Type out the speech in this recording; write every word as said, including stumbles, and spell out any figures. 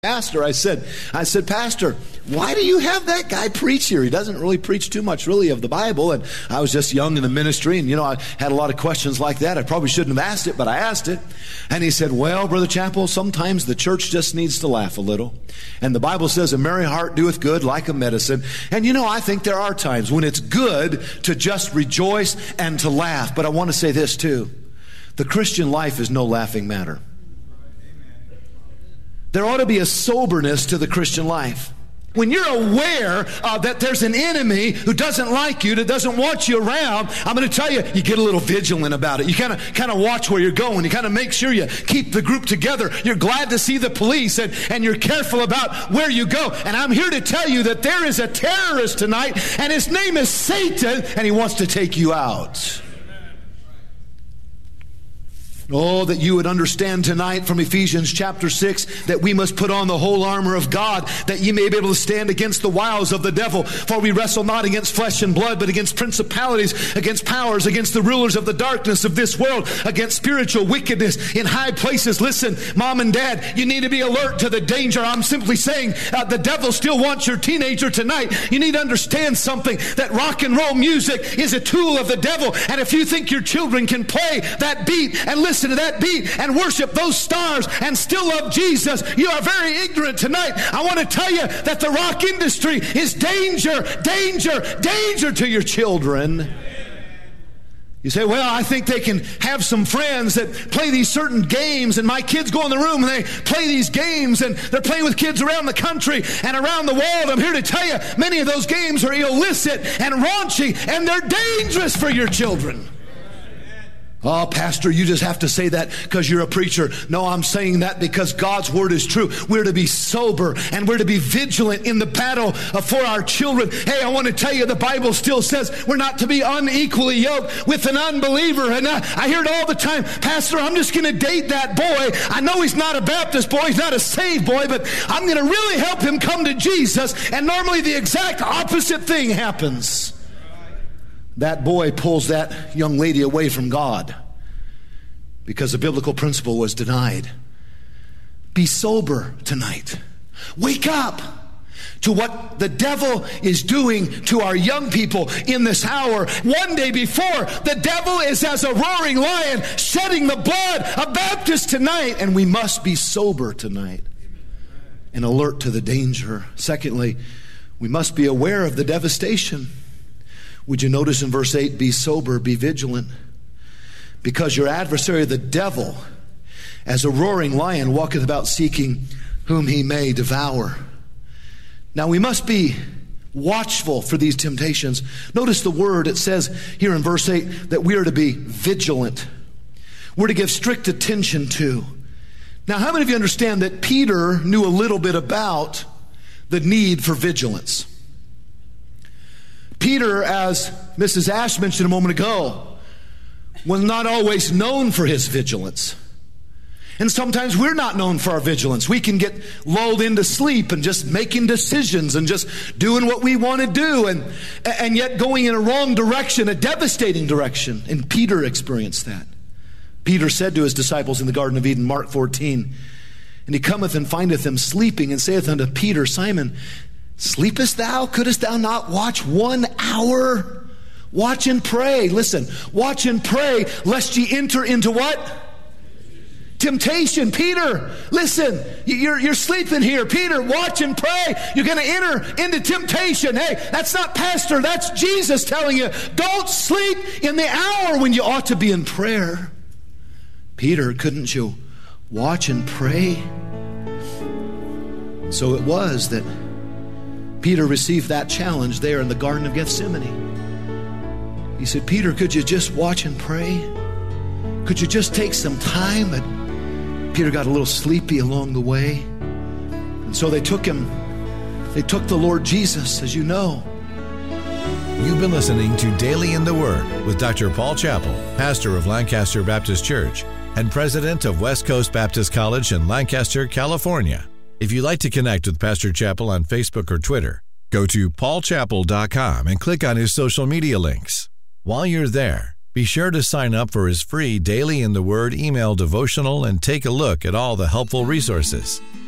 Pastor, I said, I said, Pastor, why do you have that guy preach here? He doesn't really preach too much really of the Bible. And I was just young in the ministry, and you know, I had a lot of questions like that. I probably shouldn't have asked it, but I asked it. And he said, well, Brother Chappell, sometimes the church just needs to laugh a little. And the Bible says, a merry heart doeth good like a medicine. And you know, I think there are times when it's good to just rejoice and to laugh. But I want to say this too. The Christian life is no laughing matter. There ought to be a soberness to the Christian life. When you're aware uh, that there's an enemy who doesn't like you, that doesn't want you around, I'm going to tell you, you get a little vigilant about it. You kind of kind of watch where you're going. You kind of make sure you keep the group together. You're glad to see the police, and, and you're careful about where you go. And I'm here to tell you that there is a terrorist tonight, and his name is Satan, and he wants to take you out. Oh, that you would understand tonight from Ephesians chapter six that we must put on the whole armor of God, that ye may be able to stand against the wiles of the devil. For we wrestle not against flesh and blood, but against principalities, against powers, against the rulers of the darkness of this world, against spiritual wickedness in high places. Listen, Mom and Dad, you need to be alert to the danger. I'm simply saying uh, the devil still wants your teenager tonight. You need to understand something, that rock and roll music is a tool of the devil. And if you think your children can play that beat and listen to that beat and worship those stars and still love Jesus, you are very ignorant tonight. I want to tell you that the rock industry is danger, danger, danger to your children. You say, well, I think they can have some friends that play these certain games, and my kids go in the room and they play these games, and they're playing with kids around the country and around the world. I'm here to tell you, many of those games are illicit and raunchy, and they're dangerous for your children. Oh, Pastor, you just have to say that because you're a preacher. No, I'm saying that because God's word is true. We're to be sober and we're to be vigilant in the battle for our children. Hey, I want to tell you, the Bible still says we're not to be unequally yoked with an unbeliever. And I, I hear it all the time. Pastor, I'm just going to date that boy. I know he's not a Baptist boy. He's not a saved boy, but I'm going to really help him come to Jesus. And normally the exact opposite thing happens. That boy pulls that young lady away from God because the biblical principle was denied. Be sober tonight. Wake up to what the devil is doing to our young people in this hour. One day before, the devil is as a roaring lion shedding the blood of Baptists tonight, and we must be sober tonight and alert to the danger. Secondly, we must be aware of the devastation. Would you notice in verse eight, be sober, be vigilant, because your adversary, the devil, as a roaring lion, walketh about seeking whom he may devour. Now we must be watchful for these temptations. Notice the word, it says here in verse eight that we are to be vigilant. We're to give strict attention to. Now, how many of you understand that Peter knew a little bit about the need for vigilance? Peter, as Missus Ash mentioned a moment ago, was not always known for his vigilance. And sometimes we're not known for our vigilance. We can get lulled into sleep and just making decisions and just doing what we want to do, and, and yet going in a wrong direction, a devastating direction. And Peter experienced that. Peter said to his disciples in the Garden of Eden, Mark fourteen, and he cometh and findeth them sleeping, and saith unto Peter, Simon, sleepest thou? Couldest thou not watch one hour? Watch and pray. Listen, watch and pray, lest ye enter into what? Temptation. Peter, listen, you're, you're sleeping here. Peter, watch and pray. You're going to enter into temptation. Hey, that's not Pastor, that's Jesus telling you, don't sleep in the hour when you ought to be in prayer. Peter, couldn't you watch and pray? So it was that Peter received that challenge there in the Garden of Gethsemane. He said, Peter, could you just watch and pray? Could you just take some time? But Peter got a little sleepy along the way. And so they took him, they took the Lord Jesus, as you know. You've been listening to Daily in the Word with Doctor Paul Chappell, pastor of Lancaster Baptist Church and president of West Coast Baptist College in Lancaster, California. If you'd like to connect with Pastor Chappell on Facebook or Twitter, go to paul chappell dot com and click on his social media links. While you're there, be sure to sign up for his free Daily in the Word email devotional and take a look at all the helpful resources.